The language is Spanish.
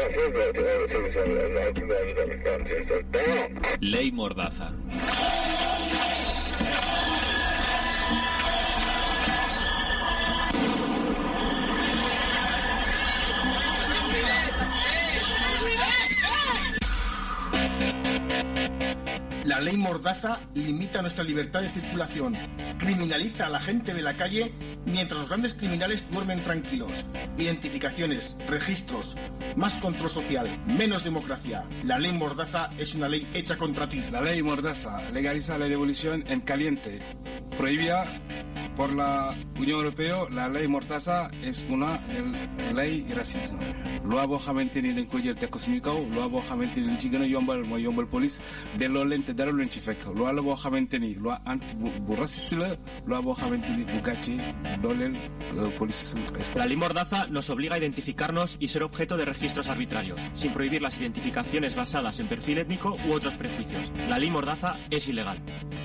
Ley Mordaza. La ley Mordaza limita nuestra libertad de circulación, criminaliza a la gente de la calle mientras los grandes criminales duermen tranquilos. Identificaciones, registros, más control social, menos democracia. La ley Mordaza es una ley hecha contra ti. La ley Mordaza legaliza la revolución en caliente. Prohibida por la Unión Europea, la ley Mordaza es una ley racismo. Lo hago xamanteni dañ ko jël teg ko suñu kaw loi boo xamante ni li ci gën a yombal mooy yombal police delloo leen te dara leen ci fekk loi la boo xamante ni loi anti bu raciste la loi boo xamante ni bu gàcce dooleel police. La ley Mordaza nos obliga a identificarnos y ser objeto de registros arbitrarios, sin prohibir las identificaciones basadas en perfil étnico u otros prejuicios. La ley Mordaza es ilegal.